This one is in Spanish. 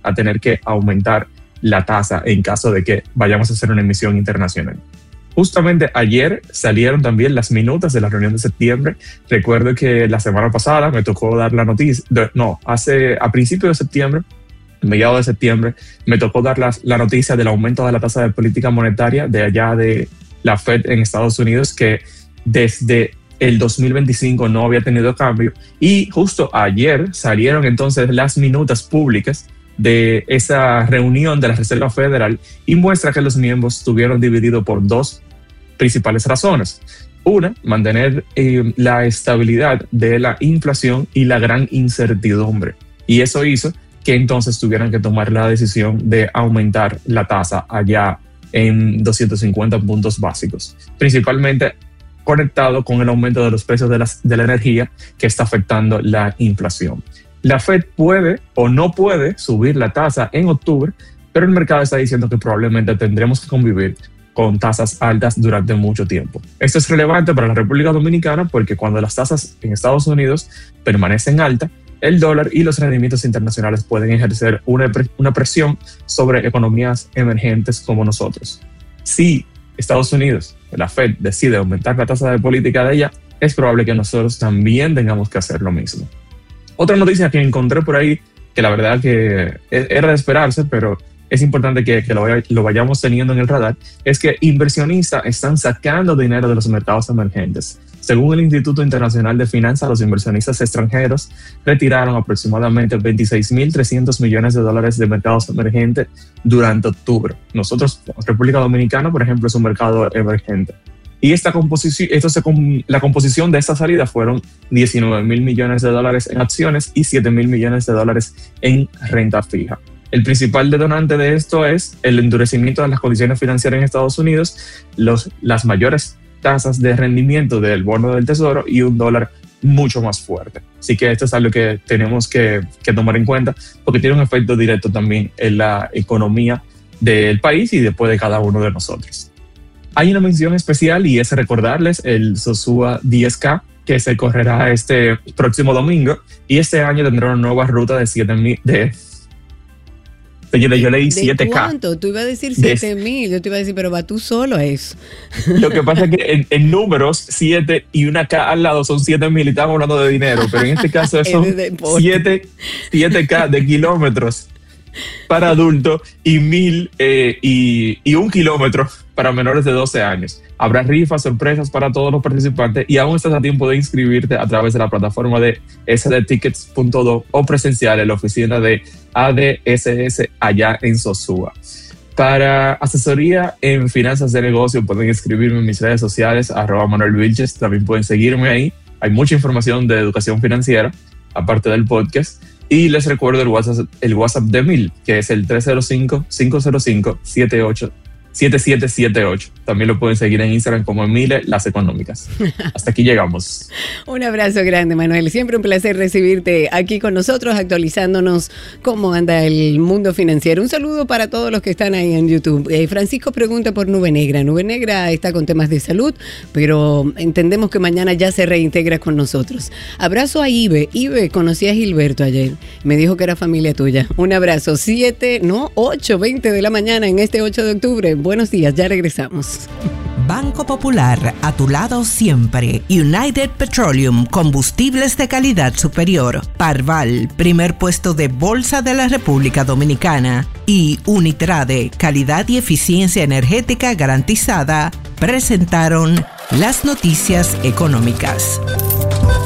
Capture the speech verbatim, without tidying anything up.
a tener que aumentar la tasa en caso de que vayamos a hacer una emisión internacional. Justamente ayer salieron también las minutas de la reunión de septiembre. Recuerdo que la semana pasada me tocó dar la noticia, de, no, hace a principios de septiembre, mediados de septiembre, me tocó dar la, la noticia del aumento de la tasa de política monetaria de allá de la Fed en Estados Unidos, que desde el dos mil veinticinco no había tenido cambio. Y justo ayer salieron entonces las minutas públicas de esa reunión de la Reserva Federal y muestra que los miembros estuvieron divididos por dos principales razones. Una, mantener eh, la estabilidad de la inflación y la gran incertidumbre. Y eso hizo que entonces tuvieran que tomar la decisión de aumentar la tasa allá en doscientos cincuenta puntos básicos, principalmente conectado con el aumento de los precios de la, de la energía que está afectando la inflación. La Fed puede o no puede subir la tasa en octubre, pero el mercado está diciendo que probablemente tendremos que convivir con tasas altas durante mucho tiempo. Esto es relevante para la República Dominicana porque cuando las tasas en Estados Unidos permanecen altas, el dólar y los rendimientos internacionales pueden ejercer una, una presión sobre economías emergentes como nosotros. Si Estados Unidos, la Fed, decide aumentar la tasa de política de ella, es probable que nosotros también tengamos que hacer lo mismo. Otra noticia que encontré por ahí, que la verdad que era de esperarse, pero es importante que, que lo, lo vayamos teniendo en el radar, es que inversionistas están sacando dinero de los mercados emergentes. Según el Instituto Internacional de Finanzas, los inversionistas extranjeros retiraron aproximadamente veintiséis mil trescientos millones de dólares de mercados emergentes durante octubre. Nosotros, República Dominicana, por ejemplo, es un mercado emergente. Y esta composición, esto se, la composición de esta salida fueron diecinueve mil millones de dólares en acciones y siete mil millones de dólares en renta fija. El principal detonante de esto es el endurecimiento de las condiciones financieras en Estados Unidos, los, las mayores tasas de rendimiento del bono del tesoro y un dólar mucho más fuerte. Así que esto es algo que tenemos que, que tomar en cuenta porque tiene un efecto directo también en la economía del país y después de cada uno de nosotros. Hay una mención especial y es recordarles el Sosúa diez K que se correrá este próximo domingo y este año tendrá una nueva ruta de siete mil de Yo, yo leí siete K. ¿Cuánto? Tú ibas a decir siete mil. Yo te iba a decir, pero va tú solo a eso. Lo que pasa es que en, en números, siete y una K al lado son siete mil y estamos hablando de dinero. Pero en este caso son siete K de kilómetros para adultos y mil eh, y, y un kilómetro para menores de doce años. Habrá rifas, sorpresas para todos los participantes y aún estás a tiempo de inscribirte a través de la plataforma de s d tickets punto do o presencial en la oficina de A D S S allá en Sosúa. Para asesoría en finanzas de negocio pueden escribirme en mis redes sociales arroba Manuel Vilches, también pueden seguirme ahí. Hay mucha información de educación financiera aparte del podcast. Y les recuerdo el WhatsApp, el WhatsApp de Mil, que es el tres cero cinco, cinco cero cinco, siete ocho siete siete siete ocho. También lo pueden seguir en Instagram como Emile Las Económicas. Hasta aquí llegamos. Un abrazo grande, Manuel. Siempre un placer recibirte aquí con nosotros, actualizándonos cómo anda el mundo financiero. Un saludo para todos los que están ahí en YouTube. Eh, Francisco pregunta por Nube Negra. Nube Negra está con temas de salud, pero entendemos que mañana ya se reintegra con nosotros. Abrazo a Ibe. Ibe, conocí a Gilberto ayer. Me dijo que era familia tuya. Un abrazo. Siete, no, ocho, veinte de la mañana en este ocho de octubre. Buenos días, ya regresamos. Banco Popular, a tu lado siempre. United Petroleum, combustibles de calidad superior. Parval, primer puesto de bolsa de la República Dominicana. Y Unitrade, calidad y eficiencia energética garantizada, presentaron las noticias económicas.